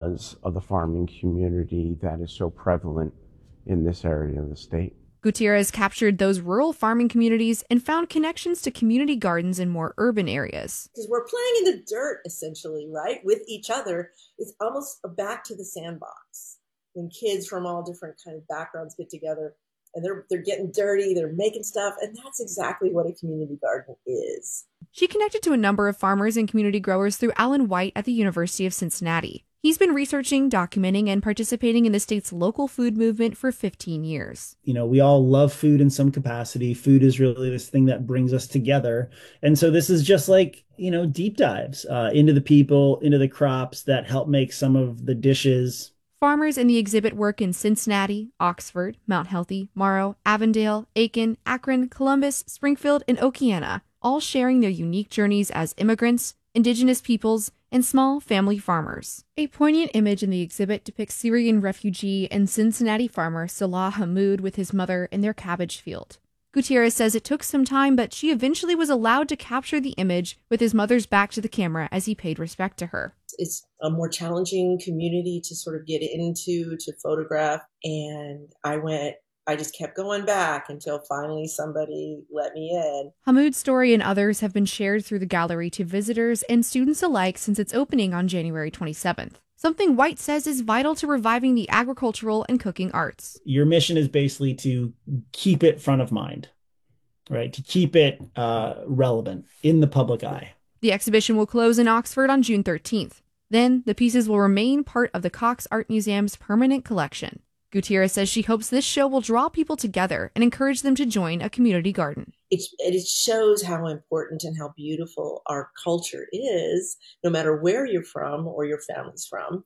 because of the farming community that is so prevalent in this area of the state. Gutierrez captured those rural farming communities and found connections to community gardens in more urban areas. Because we're playing in the dirt, essentially, right, with each other. It's almost back to the sandbox. When kids from all different kind of backgrounds get together and they're getting dirty, they're making stuff, and that's exactly what a community garden is. She connected to a number of farmers and community growers through Alan White at the University of Cincinnati. He's been researching, documenting, and participating in the state's local food movement for 15 years. You know, we all love food in some capacity. Food is really this thing that brings us together. And so this is just like, you know, deep dives into the people, into the crops that help make some of the dishes. Farmers in the exhibit work in Cincinnati, Oxford, Mount Healthy, Morrow, Avondale, Aiken, Akron, Columbus, Springfield, and Okeana, all sharing their unique journeys as immigrants, indigenous peoples, and small family farmers. A poignant image in the exhibit depicts Syrian refugee and Cincinnati farmer Salah Hamoud with his mother in their cabbage field. Gutierrez says it took some time, but she eventually was allowed to capture the image with his mother's back to the camera as he paid respect to her. It's a more challenging community to sort of get into, to photograph, and I just kept going back until finally somebody let me in. Hamoud's story and others have been shared through the gallery to visitors and students alike since its opening on January 27th. Something White says is vital to reviving the agricultural and cooking arts. Your mission is basically to keep it front of mind, right? To keep it relevant in the public eye. The exhibition will close in Oxford on June 13th. Then, the pieces will remain part of the Cox Art Museum's permanent collection. Gutierrez says she hopes this show will draw people together and encourage them to join a community garden. It shows how important and how beautiful our culture is, no matter where you're from or your family's from,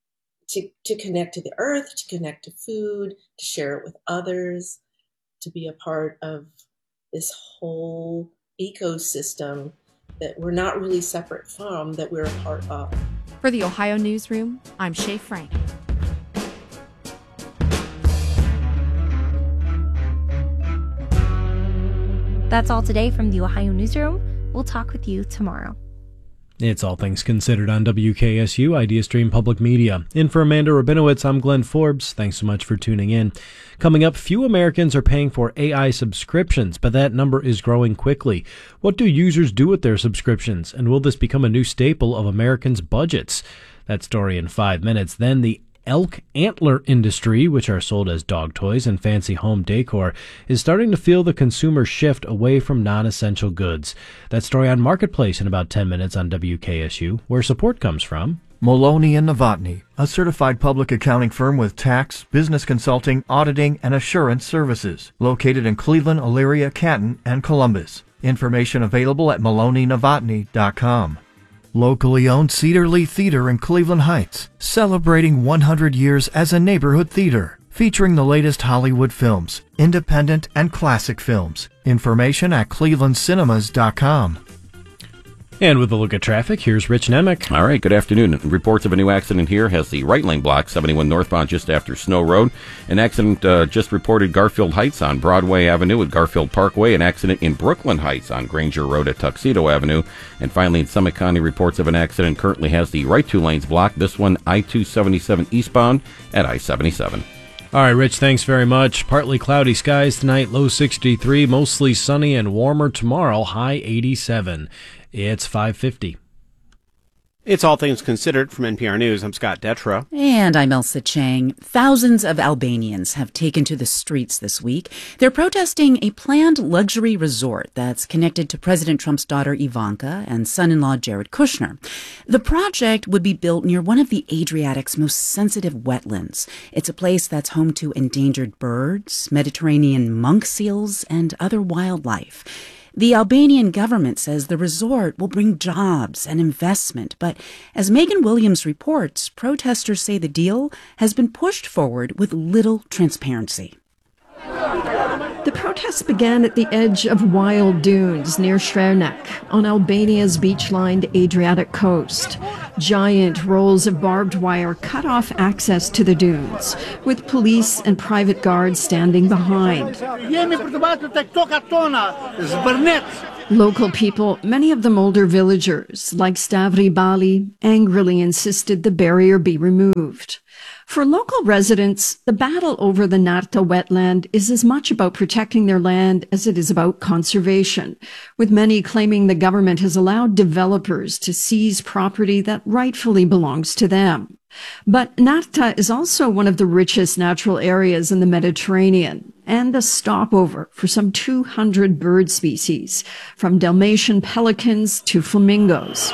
to connect to the earth, to connect to food, to share it with others, to be a part of this whole ecosystem that we're not really separate from, that we're a part of. For the Ohio Newsroom, I'm Shay Frank. That's all today from the Ohio Newsroom. We'll talk with you tomorrow. It's All Things Considered on WKSU Idea Stream Public Media. In for Amanda Rabinowitz, I'm Glenn Forbes. Thanks so much for tuning in. Coming up, few Americans are paying for AI subscriptions, but that number is growing quickly. What do users do with their subscriptions, and will this become a new staple of Americans' budgets? That story in 5 minutes. Then the elk antler industry, which are sold as dog toys and fancy home decor, is starting to feel the consumer shift away from non-essential goods. That story on Marketplace in about 10 minutes on WKSU, where support comes from Maloney & Novotny, a certified public accounting firm with tax, business consulting, auditing, and assurance services, located in Cleveland, Elyria, Canton, and Columbus. Information available at maloneynovotny.com. Locally owned Cedar Lee Theater in Cleveland Heights, celebrating 100 years as a neighborhood theater, featuring the latest Hollywood films, independent and classic films. Information at clevelandcinemas.com. And with a look at traffic, here's Rich Nemec. All right, good afternoon. Reports of a new accident here has the right lane blocked, 71 northbound just after Snow Road. An accident just reported Garfield Heights on Broadway Avenue at Garfield Parkway. An accident in Brooklyn Heights on Granger Road at Tuxedo Avenue. And finally, in Summit County, reports of an accident currently has the right two lanes blocked. This one, I-277 eastbound at I-77. All right, Rich, thanks very much. Partly cloudy skies tonight, low 63, mostly sunny and warmer tomorrow, high 87. It's 5:50. It's All Things Considered from NPR News. I'm Scott Detra. And I'm Elsa Chang. Thousands of Albanians have taken to the streets this week. They're protesting a planned luxury resort that's connected to President Trump's daughter Ivanka and son-in-law Jared Kushner. The project would be built near one of the Adriatic's most sensitive wetlands. It's a place that's home to endangered birds, Mediterranean monk seals, and other wildlife. The Albanian government says the resort will bring jobs and investment, but as Megan Williams reports, protesters say the deal has been pushed forward with little transparency. The protests began at the edge of wild dunes near Srernek on Albania's beach-lined Adriatic coast. Giant rolls of barbed wire cut off access to the dunes, with police and private guards standing behind. Local people, many of them older villagers, like Stavri Bali, angrily insisted the barrier be removed. For local residents, the battle over the Narta wetland is as much about protecting their land as it is about conservation, with many claiming the government has allowed developers to seize property that rightfully belongs to them. But Narta is also one of the richest natural areas in the Mediterranean and a stopover for some 200 bird species, from Dalmatian pelicans to flamingos.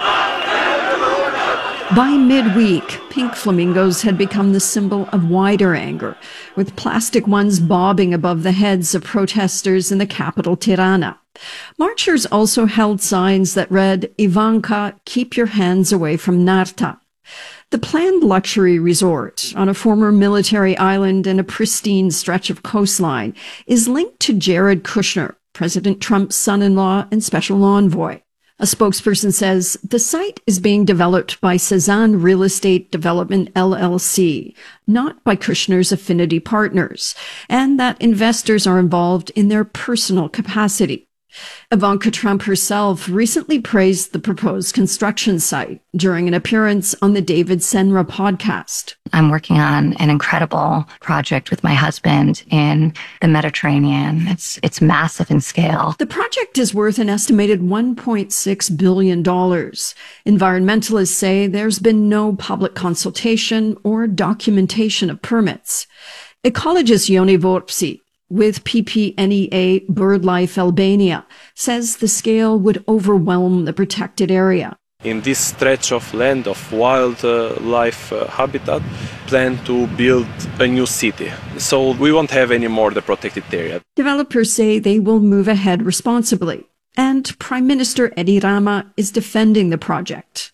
By midweek, pink flamingos had become the symbol of wider anger, with plastic ones bobbing above the heads of protesters in the capital Tirana. Marchers also held signs that read, "Ivanka, keep your hands away from Narta." The planned luxury resort on a former military island and a pristine stretch of coastline is linked to Jared Kushner, President Trump's son-in-law and special envoy. A spokesperson says the site is being developed by Cezanne Real Estate Development LLC, not by Kushner's affinity partners, and that investors are involved in their personal capacity. Ivanka Trump herself recently praised the proposed construction site during an appearance on the David Senra podcast. I'm working on an incredible project with my husband in the Mediterranean. It's massive in scale. The project is worth an estimated $1.6 billion. Environmentalists say there's been no public consultation or documentation of permits. Ecologist Yoni Vorpsi with PPNEA BirdLife Albania says the scale would overwhelm the protected area. In this stretch of land of wildlife habitat, plan to build a new city. So we won't have any more the protected area. Developers say they will move ahead responsibly. And Prime Minister Edi Rama is defending the project.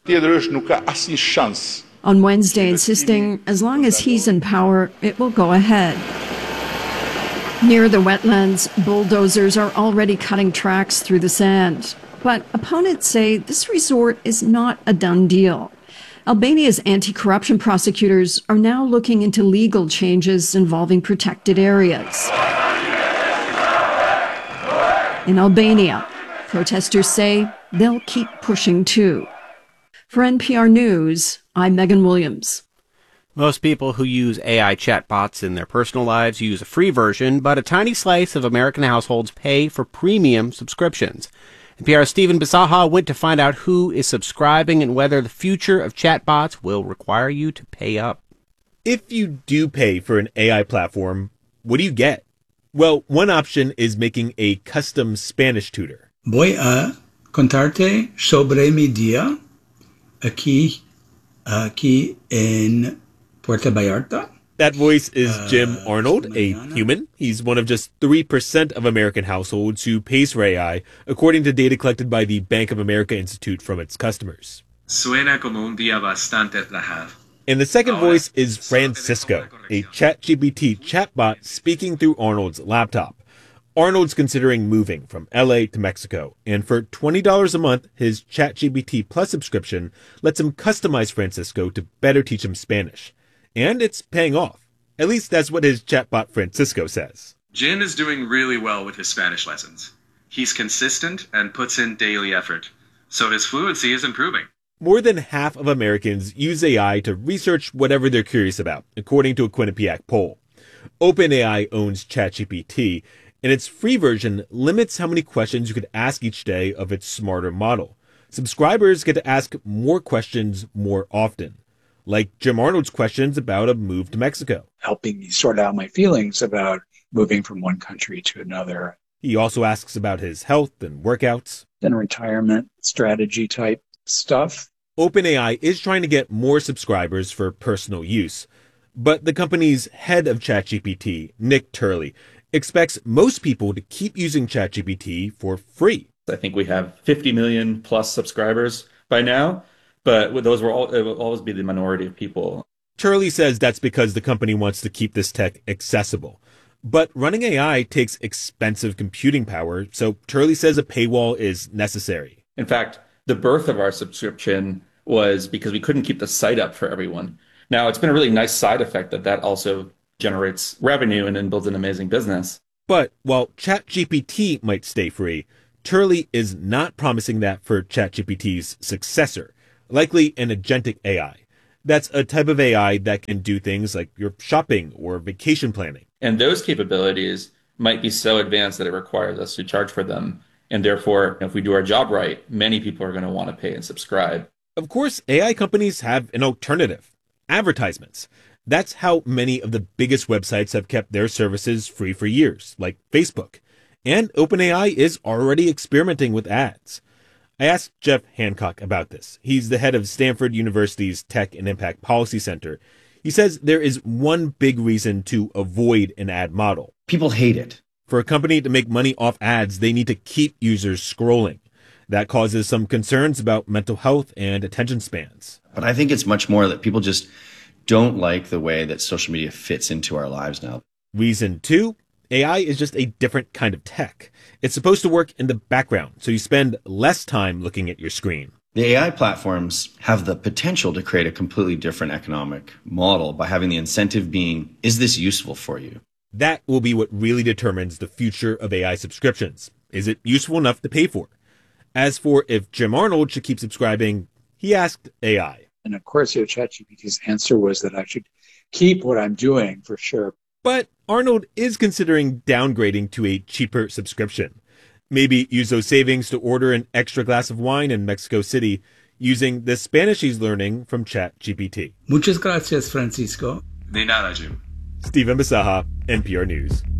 On Wednesday, insisting as long as he's in power, it will go ahead. Near the wetlands, bulldozers are already cutting tracks through the sand. But opponents say this resort is not a done deal. Albania's anti-corruption prosecutors are now looking into legal changes involving protected areas. In Albania, protesters say they'll keep pushing too. For NPR News, I'm Megan Williams. Most people who use AI chatbots in their personal lives use a free version, but a tiny slice of American households pay for premium subscriptions. NPR's Stephen Bisaha went to find out who is subscribing and whether the future of chatbots will require you to pay up. If you do pay for an AI platform, what do you get? Well, one option is making a custom Spanish tutor. Voy a contarte sobre mi día aquí en Puerto Vallarta. That voice is Jim Arnold, a human. He's one of just 3% of American households who pays for AI, according to data collected by the Bank of America Institute from its customers. Suena como un día bastante relajado. And the second voice is Francisco, a ChatGPT chatbot speaking through Arnold's laptop. Arnold's considering moving from LA to Mexico, and for $20 a month, his ChatGPT Plus subscription lets him customize Francisco to better teach him Spanish. And it's paying off. At least that's what his chatbot Francisco says. Jin is doing really well with his Spanish lessons. He's consistent and puts in daily effort, so his fluency is improving. More than half of Americans use AI to research whatever they're curious about, according to a Quinnipiac poll. OpenAI owns ChatGPT, and its free version limits how many questions you could ask each day of its smarter model. Subscribers get to ask more questions more often, like Jim Arnold's questions about a move to Mexico. Helping me sort out my feelings about moving from one country to another. He also asks about his health and workouts. And retirement strategy type stuff. OpenAI is trying to get more subscribers for personal use, but the company's head of ChatGPT, Nick Turley, expects most people to keep using ChatGPT for free. I think we have 50 million plus subscribers by now, but those it will always be the minority of people. Turley says that's because the company wants to keep this tech accessible. But running AI takes expensive computing power, so Turley says a paywall is necessary. In fact, the birth of our subscription was because we couldn't keep the site up for everyone. Now, it's been a really nice side effect that also generates revenue and then builds an amazing business. But while ChatGPT might stay free, Turley is not promising that for ChatGPT's successor, likely an agentic AI. That's a type of AI that can do things like your shopping or vacation planning. And those capabilities might be so advanced that it requires us to charge for them. And therefore, if we do our job right, many people are going to want to pay and subscribe. Of course, AI companies have an alternative: advertisements. That's how many of the biggest websites have kept their services free for years, like Facebook. And OpenAI is already experimenting with ads. I asked Jeff Hancock about this. He's the head of Stanford University's Tech and Impact Policy Center. He says there is one big reason to avoid an ad model. People hate it. For a company to make money off ads, they need to keep users scrolling. That causes some concerns about mental health and attention spans. But I think it's much more that people just don't like the way that social media fits into our lives now. Reason 2, AI is just a different kind of tech. It's supposed to work in the background, so you spend less time looking at your screen. The AI platforms have the potential to create a completely different economic model by having the incentive being, is this useful for you? That will be what really determines the future of AI subscriptions. Is it useful enough to pay for? As for if Jim Arnold should keep subscribing, he asked AI. And of course, ChatGPT's answer was that I should keep what I'm doing for sure. But Arnold is considering downgrading to a cheaper subscription. Maybe use those savings to order an extra glass of wine in Mexico City using the Spanish he's learning from ChatGPT. Muchas gracias, Francisco. De nada, Jim. Stephen Bisaha, NPR News.